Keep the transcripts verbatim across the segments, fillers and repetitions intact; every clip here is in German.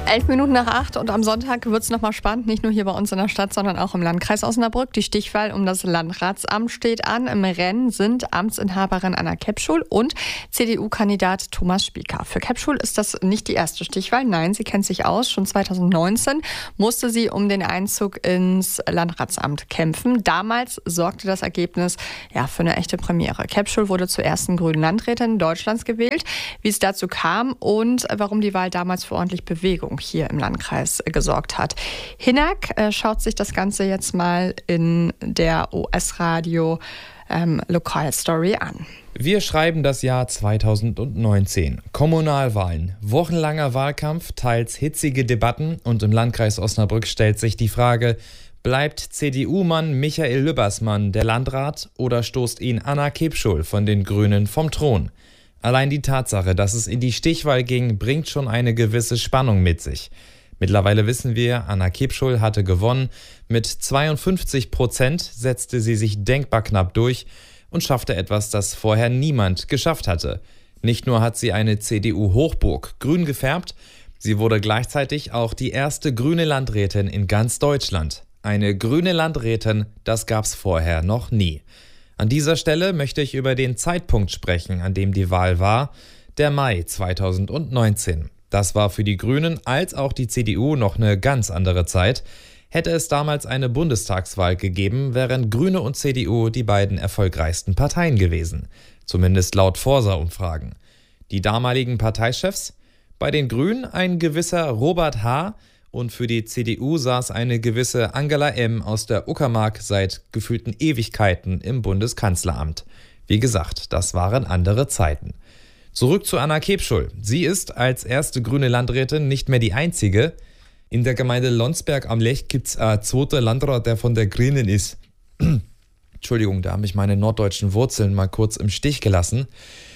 Elf Minuten nach acht und am Sonntag wird es nochmal spannend, nicht nur hier bei uns in der Stadt, sondern auch im Landkreis Osnabrück. Die Stichwahl um das Landratsamt steht an. Im Rennen sind Amtsinhaberin Anna Kepschul und C D U-Kandidat Thomas Spieker. Für Kepschul ist das nicht die erste Stichwahl. Nein, sie kennt sich aus. Schon zweitausendneunzehn musste sie um den Einzug ins Landratsamt kämpfen. Damals sorgte das Ergebnis ja für eine echte Premiere. Kepschul wurde zur ersten grünen Landrätin Deutschlands gewählt. Wie es dazu kam und warum die Wahl damals für ordentlich Bewegung hier im Landkreis gesorgt hat. Hinak äh, schaut sich das Ganze jetzt mal in der O S-Radio ähm, Lokalstory an. Wir schreiben das Jahr zweitausendneunzehn. Kommunalwahlen, wochenlanger Wahlkampf, teils hitzige Debatten und im Landkreis Osnabrück stellt sich die Frage, bleibt C D U-Mann Michael Lübbersmann der Landrat oder stoßt ihn Anna Kepschul von den Grünen vom Thron? Allein die Tatsache, dass es in die Stichwahl ging, bringt schon eine gewisse Spannung mit sich. Mittlerweile wissen wir, Anna Kepschul hatte gewonnen. Mit zweiundfünfzig Prozent setzte sie sich denkbar knapp durch und schaffte etwas, das vorher niemand geschafft hatte. Nicht nur hat sie eine C D U-Hochburg grün gefärbt, sie wurde gleichzeitig auch die erste grüne Landrätin in ganz Deutschland. Eine grüne Landrätin, das gab's vorher noch nie. An dieser Stelle möchte ich über den Zeitpunkt sprechen, an dem die Wahl war, der Mai zweitausendneunzehn. Das war für die Grünen als auch die C D U noch eine ganz andere Zeit. Hätte es damals eine Bundestagswahl gegeben, wären Grüne und C D U die beiden erfolgreichsten Parteien gewesen. Zumindest laut Forsa-Umfragen. Die damaligen Parteichefs? Bei den Grünen ein gewisser Robert H., und für die C D U saß eine gewisse Angela M. aus der Uckermark seit gefühlten Ewigkeiten im Bundeskanzleramt. Wie gesagt, das waren andere Zeiten. Zurück zu Anna Kepschul. Sie ist als erste grüne Landrätin nicht mehr die einzige. In der Gemeinde Lonsberg am Lech gibt es einen zweiten Landrat, der von der Grünen ist. Entschuldigung, da habe ich meine norddeutschen Wurzeln mal kurz im Stich gelassen.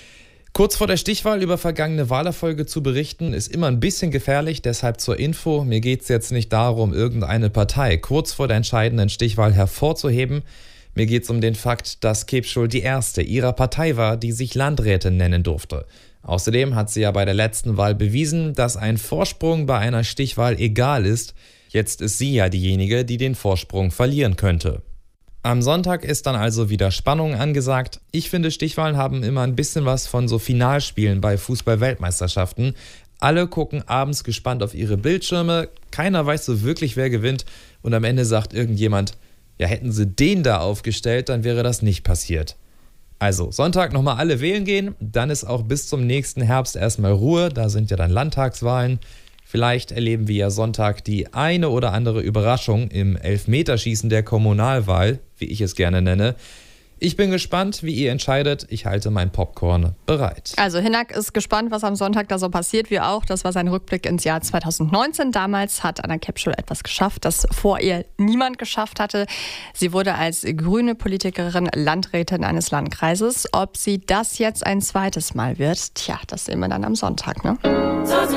Kurz vor der Stichwahl über vergangene Wahlerfolge zu berichten, ist immer ein bisschen gefährlich, deshalb zur Info, mir geht es jetzt nicht darum, irgendeine Partei kurz vor der entscheidenden Stichwahl hervorzuheben. Mir geht es um den Fakt, dass Kepschul die erste ihrer Partei war, die sich Landrätin nennen durfte. Außerdem hat sie ja bei der letzten Wahl bewiesen, dass ein Vorsprung bei einer Stichwahl egal ist. Jetzt ist sie ja diejenige, die den Vorsprung verlieren könnte. Am Sonntag ist dann also wieder Spannung angesagt. Ich finde, Stichwahlen haben immer ein bisschen was von so Finalspielen bei Fußball-Weltmeisterschaften. Alle gucken abends gespannt auf ihre Bildschirme, keiner weiß so wirklich, wer gewinnt und am Ende sagt irgendjemand, ja, hätten sie den da aufgestellt, dann wäre das nicht passiert. Also Sonntag nochmal alle wählen gehen, dann ist auch bis zum nächsten Herbst erstmal Ruhe, da sind ja dann Landtagswahlen. Vielleicht erleben wir ja Sonntag die eine oder andere Überraschung im Elfmeterschießen der Kommunalwahl, wie ich es gerne nenne. Ich bin gespannt, wie ihr entscheidet. Ich halte mein Popcorn bereit. Also Hinak ist gespannt, was am Sonntag da so passiert. Wir auch. Das war sein Rückblick ins Jahr zweitausendneunzehn. Damals hat Anna Kepschul etwas geschafft, das vor ihr niemand geschafft hatte. Sie wurde als grüne Politikerin Landrätin eines Landkreises. Ob sie das jetzt ein zweites Mal wird, tja, das sehen wir dann am Sonntag, ne?